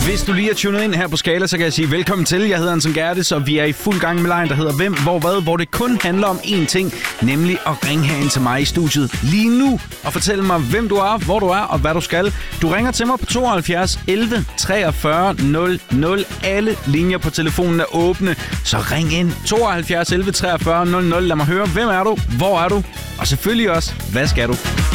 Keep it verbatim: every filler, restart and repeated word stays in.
Hvis du lige er tunet ind her på Skala, så kan jeg sige velkommen til. Jeg hedder Anton Gerdes, og vi er i fuld gang med lejen, der hedder Hvem, Hvor, Hvad, hvor det kun handler om én ting, nemlig at ringe herind til mig i studiet lige nu og fortælle mig, hvem du er, hvor du er og hvad du skal. Du ringer til mig på tooghalvfjerds elleve treogfyrre nul nul. Alle linjer på telefonen er åbne, så ring ind. tooghalvfjerds elleve treogfyrre nul nul. Lad mig høre, hvem er du, hvor er du, og selvfølgelig også, hvad skal du?